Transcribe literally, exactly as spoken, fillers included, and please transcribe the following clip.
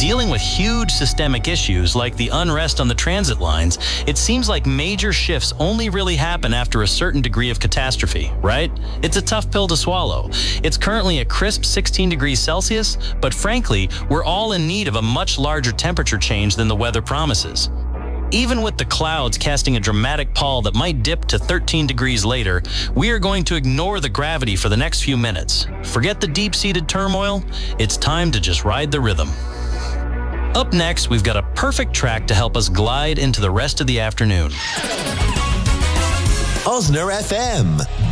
Dealing with huge systemic issues like the unrest on the transit lines, it seems like major shifts only really happen after a certain degree of catastrophe, right? It's a tough pill to swallow. It's currently a crisp sixteen degrees Celsius, but frankly, we're all in need of a much larger temperature change than the weather promises. Even with the clouds casting a dramatic pall that might dip to thirteen degrees later, we are going to ignore the gravity for the next few minutes. Forget the deep-seated turmoil. It's time to just ride the rhythm. Up next, we've got a perfect track to help us glide into the rest of the afternoon. Osner F M.